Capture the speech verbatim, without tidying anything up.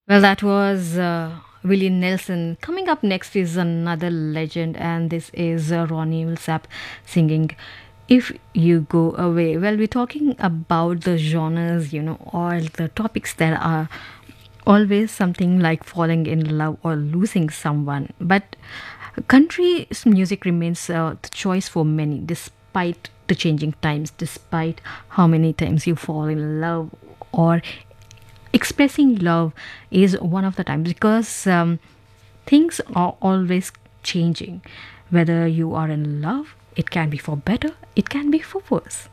Well, that was uh, Willie Nelson. Coming up next is another legend, and this is uh, Ronnie Millsap singing If You Go Away. Well, we're talking about the genres, you know, or the topics that are always something like falling in love or losing someone. But country music remains uh, the choice for many, despite the changing times, despite how many times you fall in love or expressing love is one of the times because um, things are always changing. Whether you are in love, it can be for better, it can be for worse.